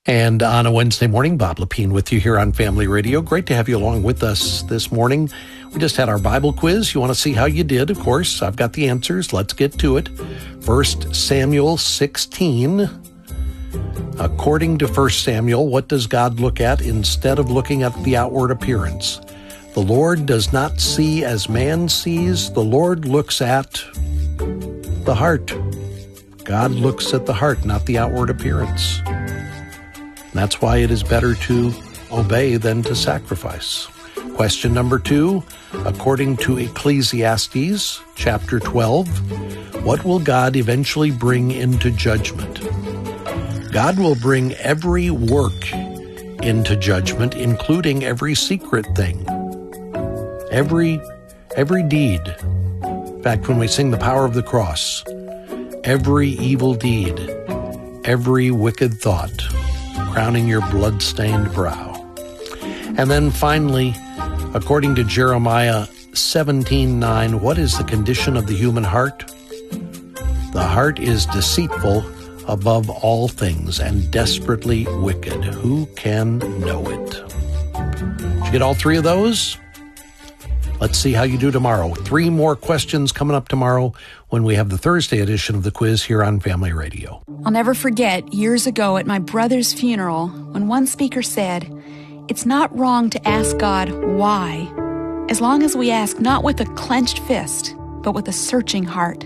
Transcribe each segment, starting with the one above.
And on a Wednesday morning, Bob Lepine with you here on Family Radio. Great to have you along with us this morning. We just had our Bible quiz. You want to see how you did? Of course, I've got the answers. Let's get to it. 1 Samuel 16. According to 1 Samuel, what does God look at instead of looking at the outward appearance? The Lord does not see as man sees. The Lord looks at the heart. God looks at the heart, not the outward appearance. That's why it is better to obey than to sacrifice. Question number 2, according to Ecclesiastes chapter 12, what will God eventually bring into judgment? God will bring every work into judgment, including every secret thing, every deed. In fact, when we sing the power of the cross, every evil deed, every wicked thought, crowning your blood-stained brow. And then finally, according to Jeremiah 17:9, what is the condition of the human heart? The heart is deceitful above all things and desperately wicked. Who can know it? Did you get all 3 of those? Let's see how you do tomorrow. 3 more questions coming up tomorrow when we have the Thursday edition of the quiz here on Family Radio. I'll never forget years ago at my brother's funeral when one speaker said, "It's not wrong to ask God why, as long as we ask not with a clenched fist, but with a searching heart."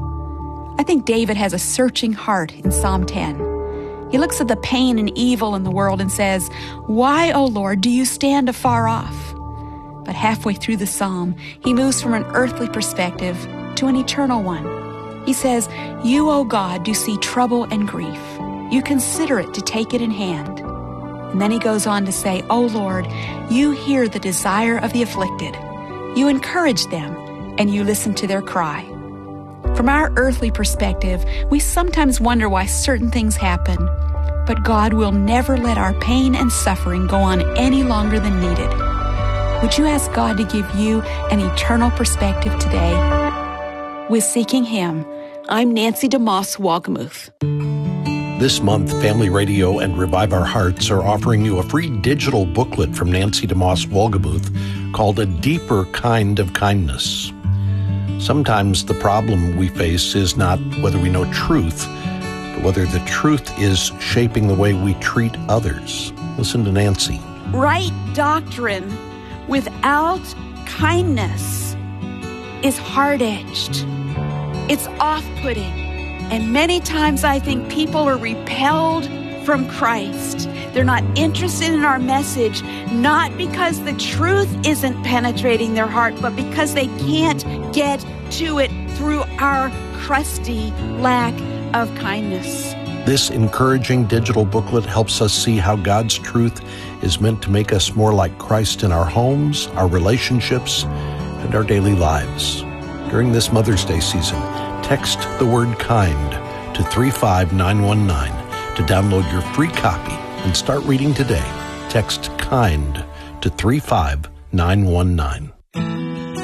I think David has a searching heart in Psalm 10. He looks at the pain and evil in the world and says, "Why, O Lord, do you stand afar off?" But halfway through the psalm, he moves from an earthly perspective to an eternal one. He says, "You, O God, do see trouble and grief. You consider it to take it in hand." And then he goes on to say, "O Lord, you hear the desire of the afflicted. You encourage them, and you listen to their cry." From our earthly perspective, we sometimes wonder why certain things happen, but God will never let our pain and suffering go on any longer than needed. Would you ask God to give you an eternal perspective today? With Seeking Him, I'm Nancy DeMoss Wolgemuth. This month, Family Radio and Revive Our Hearts are offering you a free digital booklet from Nancy DeMoss Wolgemuth called A Deeper Kind of Kindness. Sometimes the problem we face is not whether we know truth, but whether the truth is shaping the way we treat others. Listen to Nancy. Right doctrine without kindness is hard-edged. It's off-putting. And many times I think people are repelled from Christ. They're not interested in our message, not because the truth isn't penetrating their heart, but because they can't get to it through our crusty lack of kindness. This encouraging digital booklet helps us see how God's truth is meant to make us more like Christ in our homes, our relationships, and our daily lives. During this Mother's Day season, text the word kind to 35919 to download your free copy and start reading today. Text kind to 35919.